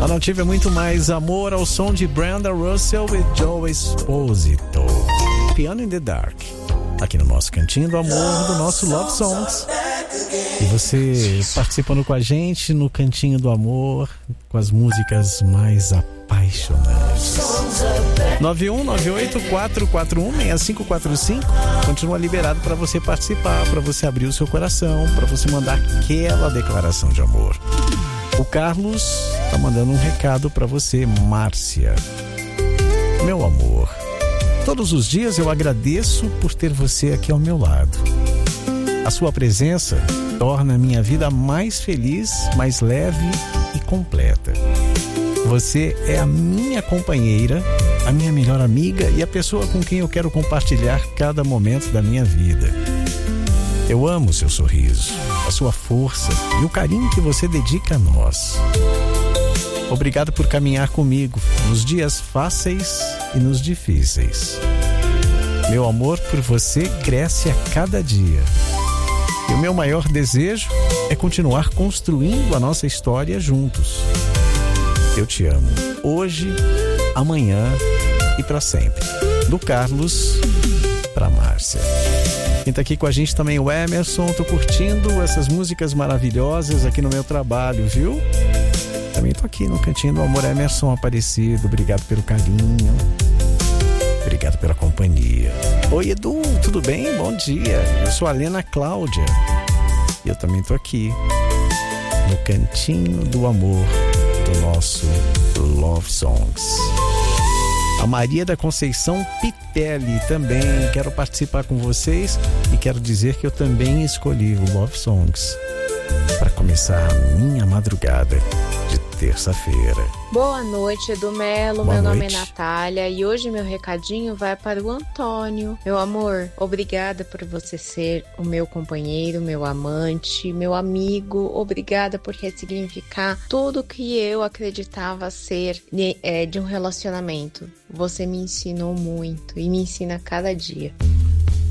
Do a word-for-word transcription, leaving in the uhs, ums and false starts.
A Nativa é muito mais amor ao som de Brenda Russell e Joe Esposito. Piano in the Dark. Aqui no nosso Cantinho do Amor, do nosso Love Songs. E você participando com a gente no Cantinho do Amor, com as músicas mais apaixonantes. nove um nove oito quatro quatro um seis cinco quatro cinco. Continua liberado para você participar, para você abrir o seu coração, para você mandar aquela declaração de amor. O Carlos tá mandando um recado para você, Márcia. Meu amor, todos os dias eu agradeço por ter você aqui ao meu lado. A sua presença torna a minha vida mais feliz, mais leve e completa. Você é a minha companheira, a minha melhor amiga e a pessoa com quem eu quero compartilhar cada momento da minha vida. Eu amo seu sorriso, a sua força e o carinho que você dedica a nós. Obrigado por caminhar comigo nos dias fáceis e nos difíceis. Meu amor por você cresce a cada dia. E o meu maior desejo é continuar construindo a nossa história juntos. Eu te amo, hoje, amanhã e para sempre. Do Carlos para Márcia. Quem tá aqui com a gente também é o Emerson. Tô curtindo essas músicas maravilhosas aqui no meu trabalho, viu? Também tô aqui no Cantinho do Amor, Emerson Aparecido. Obrigado pelo carinho. Obrigado pela companhia. Oi, Edu, tudo bem? Bom dia. Eu sou a Lena Cláudia. E eu também tô aqui no Cantinho do Amor do nosso Love Songs. A Maria da Conceição Pitelli também. Quero participar com vocês e quero dizer que eu também escolhi o Love Songs para começar a minha madrugada de terça-feira. Boa noite, Edu Melo. Boa meu noite. nome é Natália e hoje meu recadinho vai para o Antônio. Meu amor, obrigada por você ser o meu companheiro, meu amante, meu amigo. Obrigada por ressignificar tudo que eu acreditava ser de, é, de um relacionamento. Você me ensinou muito e me ensina cada dia.